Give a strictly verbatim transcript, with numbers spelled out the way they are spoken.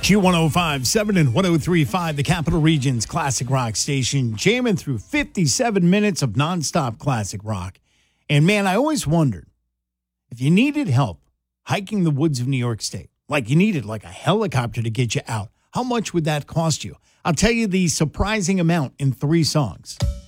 Q one oh five point seven and one oh three point five, the Capital Region's classic rock station, jamming through fifty-seven minutes of nonstop classic rock. And man, I always wondered, if you needed help hiking the woods of New York State, like you needed like a helicopter to get you out, how much would that cost you? I'll tell you the surprising amount in three songs.